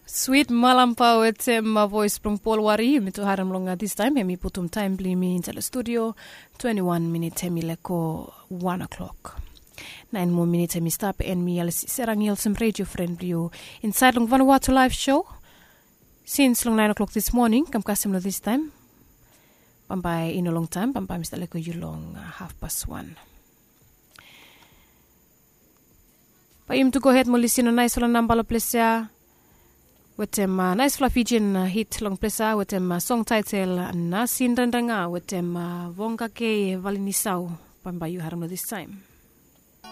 Sweet Malampau my voice from Paul Wari mi to haram longa this time hemi putum time bli mi into the studio 21 minutes hemi leko 1 o'clock 9 more minutes hemi stop and mi alas serangil some radio friend you inside long Vanuatu live show since long 9 o'clock this morning kam kasim lo this time pampai in a long time pampai Mr. Leko you long 1:30 pa im to go ahead mo listen na nice lang nambala pleasure with them nice Fijian hit long plesa with them song title Nasin Dandanga with them Vonga ke Valinisau pambayu haram this time.